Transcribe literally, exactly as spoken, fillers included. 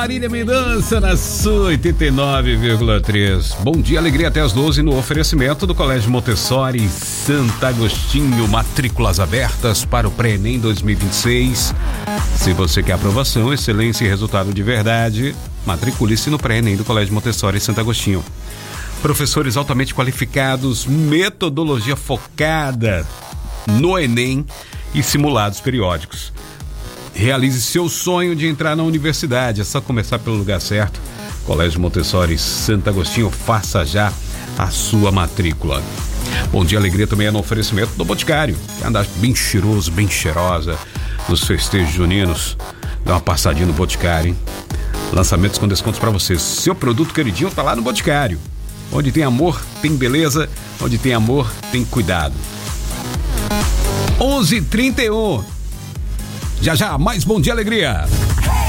Marília Mendonça na sua oitenta e nove vírgula três. Bom dia, alegria até as doze no oferecimento do Colégio Montessori Santo Agostinho. Matrículas abertas para o pré-ENEM dois mil e vinte e seis. Se você quer aprovação, excelência e resultado de verdade, matricule-se no pré-ENEM do Colégio Montessori Santo Agostinho. Professores altamente qualificados, metodologia focada no ENEM e simulados periódicos. Realize seu sonho de entrar na universidade. É só começar pelo lugar certo. Colégio Montessori Santo Agostinho, faça já a sua matrícula. Bom dia, alegria também é no oferecimento do Boticário. Quer andar bem cheiroso, bem cheirosa nos festejos juninos? Dá uma passadinha no Boticário, hein? Lançamentos com descontos para você. Seu produto queridinho tá lá no Boticário. Onde tem amor, tem beleza. Onde tem amor, tem cuidado. onze e trinta e um. Já já, mais Bom Dia Alegria.